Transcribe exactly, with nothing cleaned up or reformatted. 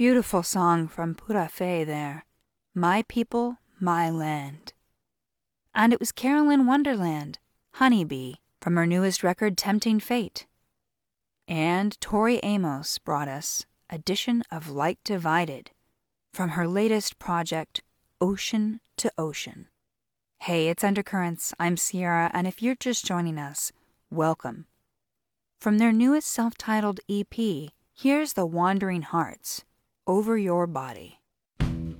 Beautiful song from Pura Fé there. My People, My Land. And it was Carolyn Wonderland, Honeybee, from her newest record, Tempting Fate. And Tori Amos brought us Edition of Light Divided from her latest project, Ocean to Ocean. Hey, it's Undercurrents. I'm Sierra, and if you're just joining us, welcome. From their newest self-titled E P, here's The Wandering Hearts, Over Your Body.